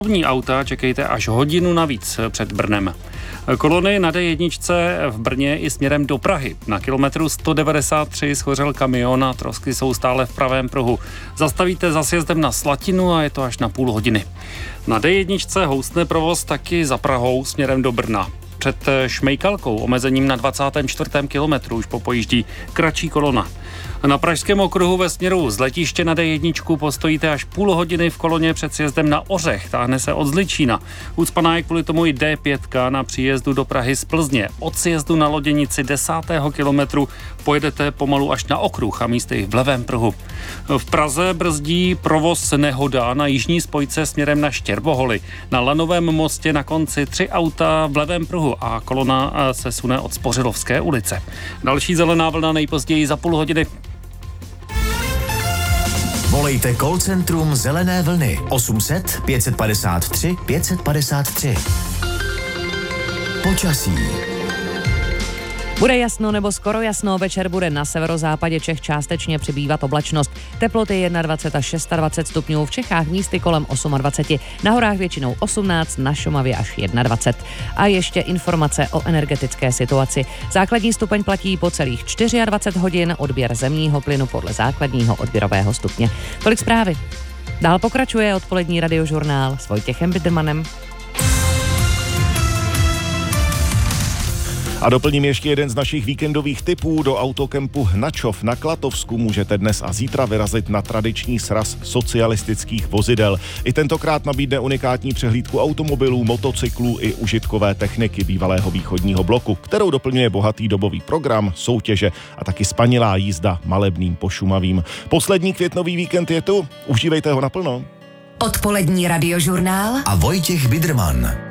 Hlavní auta čekejte až hodinu navíc před Brnem. Kolony na D1 v Brně i směrem do Prahy. Na kilometru 193 schořel kamion a trosky jsou stále v pravém pruhu. Zastavíte za sjezdem na Slatinu a je to až na půl hodiny. Na D1 houstne provoz taky za Prahou směrem do Brna. Před Šmejkalkou omezením na 24. kilometru už popojíždí kratší kolona. Na Pražském okruhu ve směru z letiště na D1 postojíte až půl hodiny v koloně před sjezdem na Ořech. Táhne se od Zličína. Ucpaná je kvůli tomu i D5 na příjezdu do Prahy z Plzně. Od sjezdu na Loděnici 10. kilometru pojedete pomalu až na okruh a místy i v levém pruhu. V Praze brzdí provoz nehoda na jižní spojce směrem na Štěrboholy. Na Lanovém mostě na konci 3 auta v levém pruhu a kolona se sune od Spořilovské ulice. Další zelená vlna nejpozději za půl hodiny. Volejte call centrum Zelené vlny 800 553 553. Počasí. Bude jasno nebo skoro jasno, večer bude na severozápadě Čech částečně přibývat oblačnost. Teploty 21 až 26 stupňů, v Čechách místy kolem 28, na horách většinou 18, na Šumavě až 21. A ještě informace o energetické situaci. Základní stupeň platí po celých 24 hodin, odběr zemního plynu podle základního odběrového stupně. Tolik zprávy. Dál pokračuje odpolední radiožurnál s Vojtěchem Bidermanem. A doplním ještě jeden z našich víkendových tipů. Do autokempu Hnačov na Klatovsku můžete dnes a zítra vyrazit na tradiční sraz socialistických vozidel. I tentokrát nabídne unikátní přehlídku automobilů, motocyklů i užitkové techniky bývalého východního bloku, kterou doplňuje bohatý dobový program, soutěže a taky spanilá jízda malebným po Šumavým. Poslední květnový víkend je tu, užívejte ho naplno. Odpolední radiožurnál A Vojtěch Biderman.